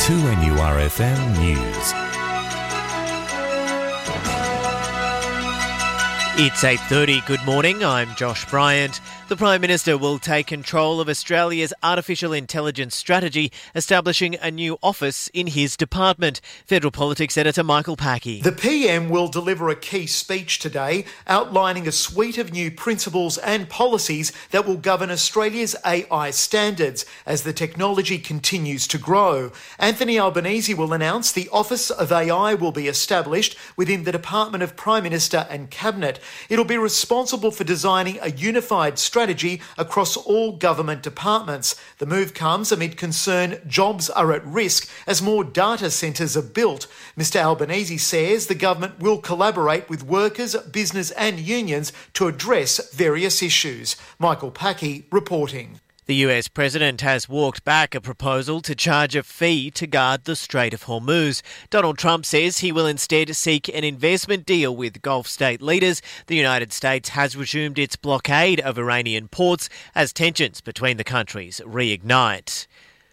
2NURFM News. It's 8:30. Good morning. I'm Josh Bryant. The Prime Minister will take control of Australia's artificial intelligence strategy, establishing a new office in his department. Federal Politics Editor Michael Packey. The PM will deliver a key speech today outlining a suite of new principles and policies that will govern Australia's AI standards as the technology continues to grow. Anthony Albanese will announce the Office of AI will be established within the Department of Prime Minister and Cabinet. It'll be responsible for designing a unified strategy across all government departments. The move comes amid concern jobs are at risk as more data centres are built. Mr Albanese says the government will collaborate with workers, business and unions to address various issues. Michael Packey reporting. The US President has walked back a proposal to charge a fee to guard the Strait of Hormuz. Donald Trump says he will instead seek an investment deal with Gulf state leaders. The United States has resumed its blockade of Iranian ports as tensions between the countries reignite.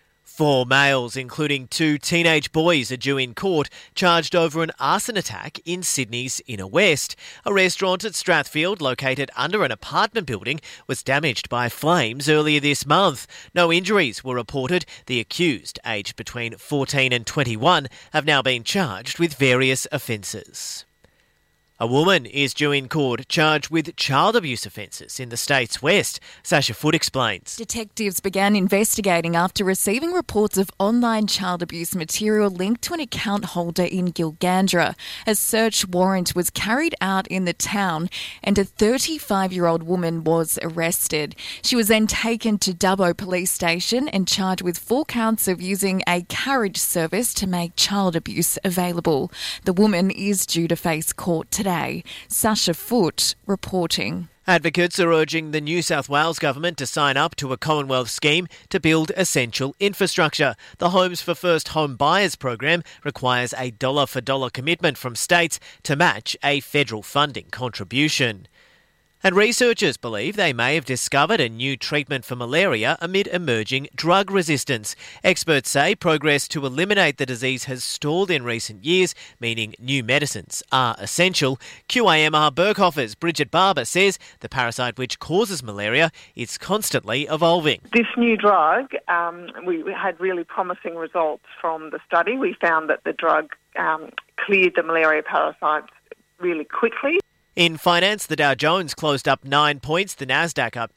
4 males, including 2 teenage boys, are due in court, charged over an arson attack in Sydney's Inner West. A restaurant at Strathfield, located under an apartment building, was damaged by flames earlier this month. No injuries were reported. The accused, aged between 14 and 21, have now been charged with various offences. A woman is due in court charged with child abuse offences in the state's west. Sasha Foote explains. Detectives began investigating after receiving reports of online child abuse material linked to an account holder in Gilgandra. A search warrant was carried out in the town and a 35-year-old woman was arrested. She was then taken to Dubbo Police Station and charged with 4 counts of using a carriage service to make child abuse available. The woman is due to face court today. Sasha Foote reporting. Advocates are urging the New South Wales government to sign up to a Commonwealth scheme to build essential infrastructure. The Homes for First Home Buyers program requires a dollar-for-dollar commitment from states to match a federal funding contribution. And researchers believe they may have discovered a new treatment for malaria amid emerging drug resistance. Experts say progress to eliminate the disease has stalled in recent years, meaning new medicines are essential. QAMR Berghofer's Bridget Barber says the parasite which causes malaria is constantly evolving. This new drug, we had really promising results from the study. We found that the drug cleared the malaria parasites really quickly. In finance, the Dow Jones closed up 9 points, the Nasdaq up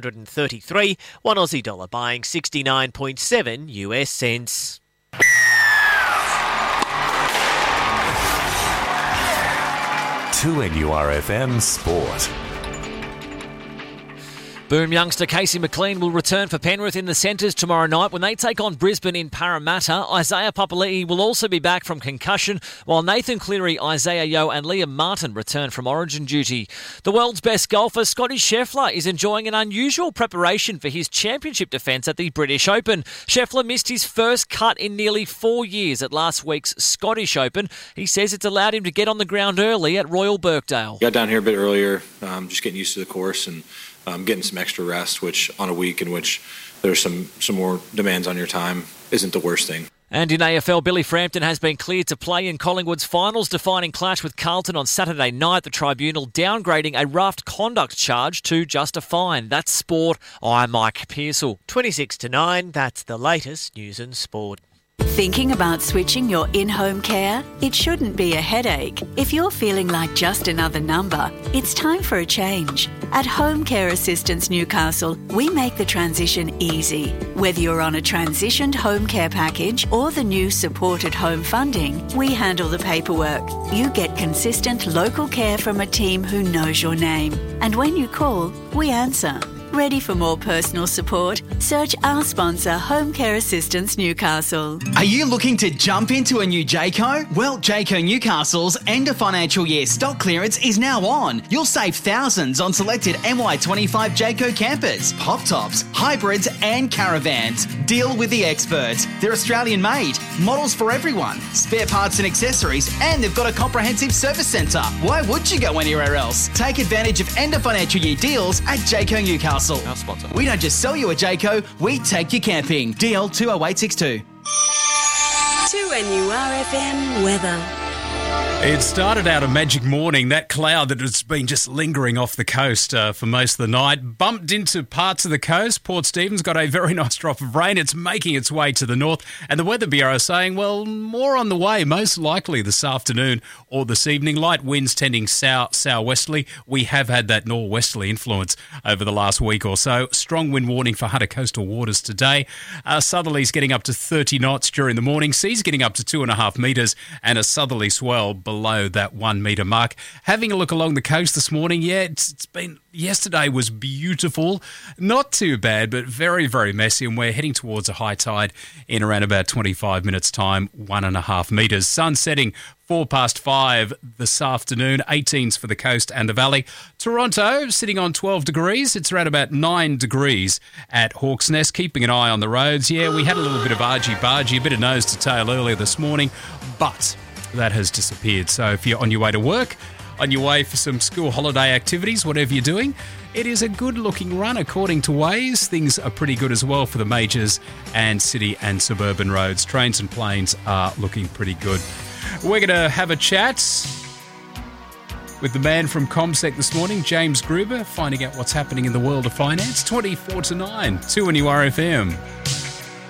233, one Aussie dollar buying 69.7 US cents. To NURFM Sport. Boom youngster Casey McLean will return for Penrith in the centres tomorrow night when they take on Brisbane in Parramatta. Isaiah Papali'i will also be back from concussion, while Nathan Cleary, Isaiah Yeo and Liam Martin return from origin duty. The world's best golfer, Scotty Scheffler, is enjoying an unusual preparation for his championship defence at the British Open. Scheffler missed his first cut in nearly 4 years at last week's Scottish Open. He says it's allowed him to get on the ground early at Royal Birkdale. Got down here a bit earlier, just getting used to the course and getting some extra rest, which on a week in which there's some more demands on your time isn't the worst thing. And in AFL, Billy Frampton has been cleared to play in Collingwood's finals-defining clash with Carlton on Saturday night. The tribunal downgrading a rough conduct charge to just a fine. That's sport. I'm Mike Pearsall. 26-9, that's the latest news and sport. Thinking about switching your in-home care? It shouldn't be a headache. If you're feeling like just another number, it's time for a change. At Home Care Assistance Newcastle, we make the transition easy. Whether you're on a transitioned home care package or the new supported home funding, we handle the paperwork. You get consistent local care from a team who knows your name. And when you call, we answer. Ready for more personal support? Search our sponsor, Home Care Assistance Newcastle. Are you looking to jump into a new Jayco? Well, Jayco Newcastle's end of financial year stock clearance is now on. You'll save thousands on selected MY25 Jayco campers, pop tops, hybrids and caravans. Deal with the experts. They're Australian made, models for everyone, spare parts and accessories, and they've got a comprehensive service centre. Why would you go anywhere else? Take advantage of end of financial year deals at Jayco Newcastle. Our sponsor. We don't just sell you a Jayco, we take you camping. DL 20862. 2NURFM weather. It started out a magic morning. That cloud that has been just lingering off the coast for most of the night bumped into parts of the coast. Port Stephens got a very nice drop of rain. It's making its way to the north. And the Weather Bureau is saying, well, more on the way, most likely this afternoon or this evening. Light winds tending southwesterly. We have had that northwesterly influence over the last week or so. Strong wind warning for Hunter coastal waters today. Southerlies getting up to 30 knots during the morning. Seas getting up to 2.5 metres and a southerly swell below that 1 metre mark. Having a look along the coast this morning, it's been, yesterday was beautiful. Not too bad, but very, very messy, and we're heading towards a high tide in around about 25 minutes' time, 1.5 metres. Sun setting 5:04 this afternoon, 18s for the coast and the valley. Toronto sitting on 12 degrees. It's around about 9 degrees at Hawk's Nest. Keeping an eye on the roads. Yeah, we had a little bit of argy-bargy, a bit of nose to tail earlier this morning, but that has disappeared. So if you're on your way to work, on your way for some school holiday activities, whatever you're doing, it is a good-looking run according to Waze. Things are pretty good as well for the majors and city and suburban roads. Trains and planes are looking pretty good. We're going to have a chat with the man from CommSec this morning, James Gruber, finding out what's happening in the world of finance. 24 to 9, 2NURFM.